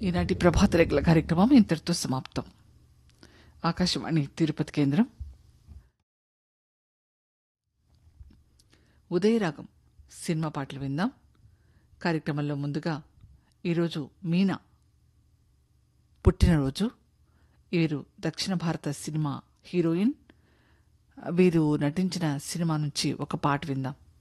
ఈనాటి ప్రభాత రేఖల కార్యక్రమం ఇంతటితో సమాప్తం. ఆకాశవాణి తిరుపతి కేంద్రం. ఉదయరాగం సినిమా పాటలు విందాం. కార్యక్రమంలో ముందుగా ఈరోజు మీనా పుట్టినరోజు. వీరు దక్షిణ భారత సినిమా హీరోయిన్. వీరు నటించిన సినిమా నుంచి ఒక పాట విందాం.